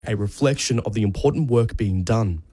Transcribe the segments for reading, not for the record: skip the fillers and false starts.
a reflection of the important work being done.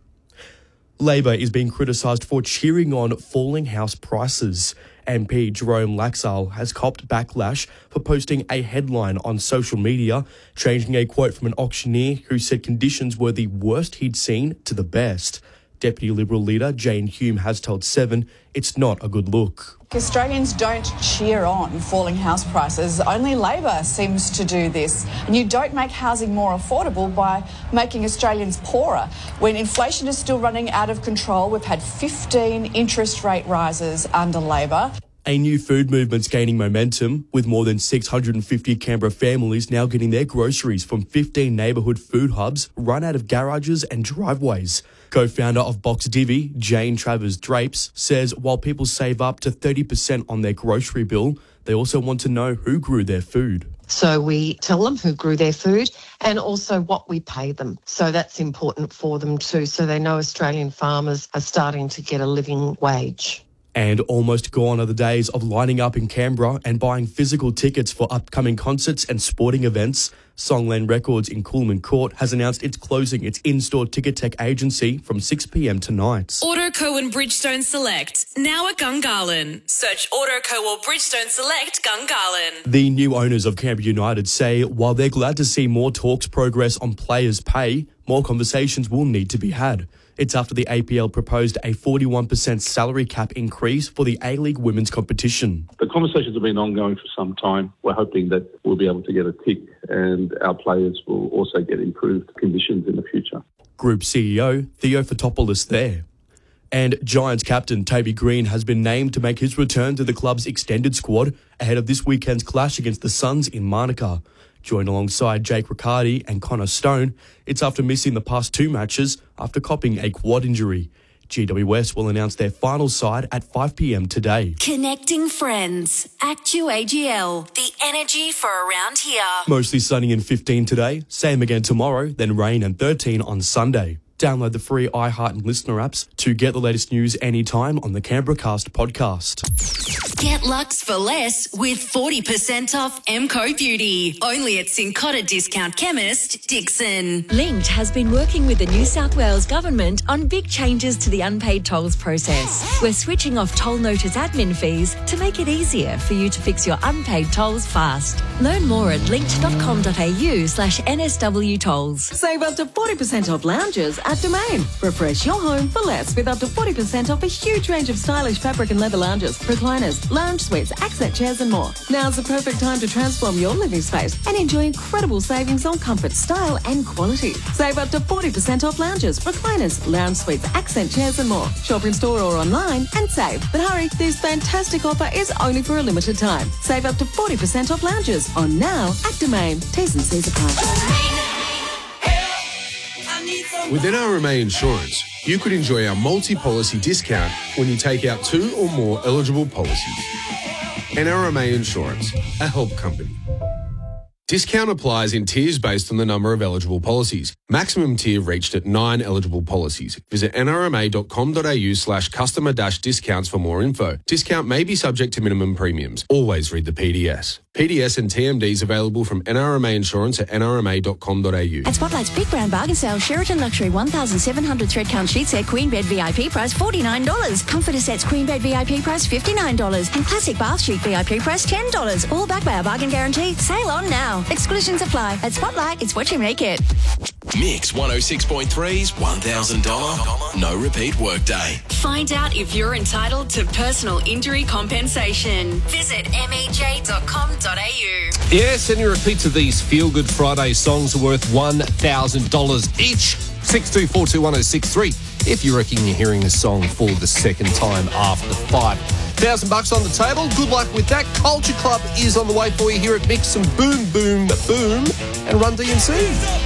Labor is being criticised for cheering on falling house prices. MP Jerome Laxale has copped backlash for posting a headline on social media, changing a quote from an auctioneer who said conditions were the worst he'd seen to the best. Deputy Liberal leader Jane Hume has told Seven it's not a good look. Australians don't cheer on falling house prices. Only Labor seems to do this. And you don't make housing more affordable by making Australians poorer. When inflation is still running out of control, we've had 15 interest rate rises under Labor. A new food movement's gaining momentum, with more than 650 Canberra families now getting their groceries from 15 neighbourhood food hubs run out of garages and driveways. Co-founder of Box Divvy, Jane Travers Drapes, says while people save up to 30% on their grocery bill, they also want to know who grew their food. So we tell them who grew their food and also what we pay them. So that's important for them too, so they know Australian farmers are starting to get a living wage. And almost gone are the days of lining up in Canberra and buying physical tickets for upcoming concerts and sporting events. Songland Records in Coolman Court has announced it's closing its in-store ticket tech agency from 6 p.m. tonight. Autoco and Bridgestone Select, now at Gungahlin. Search Autoco or Bridgestone Select Gungahlin. The new owners of Canberra United say while they're glad to see more talks progress on players' pay, more conversations will need to be had. It's after the APL proposed a 41% salary cap increase for the A-League women's competition. The conversations have been ongoing for some time. We're hoping that we'll be able to get a tick and our players will also get improved conditions in the future. Group CEO Theo Fotopoulos there. And Giants captain Toby Green has been named to make his return to the club's extended squad ahead of this weekend's clash against the Suns in Monaco. Joined alongside Jake Riccardi and Connor Stone, it's after missing the past 2 matches after copping a quad injury. GWS will announce their final side at 5 p.m. today. Connecting friends. Actu-AGL, the energy for around here. Mostly sunny and 15 today, same again tomorrow, then rain and 13 on Sunday. Download the free iHeart and Listener apps to get the latest news anytime on the Canberra Cast podcast. Get Lux for less with 40% off MCO Beauty. Only at Cincotta Discount Chemist, Dixon. Linked has been working with the New South Wales Government on big changes to the unpaid tolls process. We're switching off toll notice admin fees to make it easier for you to fix your unpaid tolls fast. Learn more at linked.com.au/NSW tolls. Save up to 40% off lounges at Domain. Refresh your home for less with up to 40% off a huge range of stylish fabric and leather lounges, recliners, lounge suites, accent chairs and more. Now's the perfect time to transform your living space and enjoy incredible savings on comfort, style and quality. Save up to 40% off lounges, recliners, lounge suites, accent chairs and more. Shop in store or online and save. But hurry, this fantastic offer is only for a limited time. Save up to 40% off lounges on now at Domain. T's and C's apply. With NRMA Insurance, you could enjoy our multi-policy discount when you take out 2 or more eligible policies. NRMA Insurance, a help company. Discount applies in tiers based on the number of eligible policies. Maximum tier reached at 9 eligible policies. Visit nrma.com.au/customer-discounts for more info. Discount may be subject to minimum premiums. Always read the PDS. PDS and TMDs available from NRMA Insurance at nrma.com.au. At Spotlight's Big Brand Bargain Sale, Sheraton Luxury 1,700 thread count sheet set, Queen Bed VIP price $49. Comforter sets, Queen Bed VIP price $59. And Classic Bath Sheet VIP price $10. All backed by our bargain guarantee. Sale on now. Exclusions apply. At Spotlight, it's what you make it. Mix 106.3's $1,000 no repeat workday. Find out if you're entitled to personal injury compensation. Visit mej.com.au. Yes, any repeats of these Feel Good Friday songs are worth $1,000 each. 62421063. If you reckon you're hearing the song for the second time after 5. $1,000 on the table. Good luck with that. Culture Club is on the way for you here at Mix. Some boom, boom, boom, and Run DMC.